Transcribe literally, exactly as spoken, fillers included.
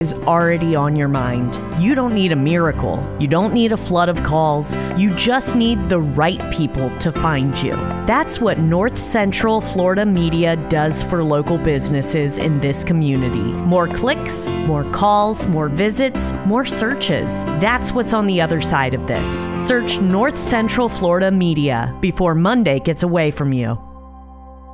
is already on your mind. You don't need a miracle. You don't need a flood of calls. You just need the right people to find you. That's what North Central Florida Media does for local businesses in this community. More clicks, more calls, more visits, more searches. That's what's on the other side of this. Search North Central Florida Media before Monday gets away from you.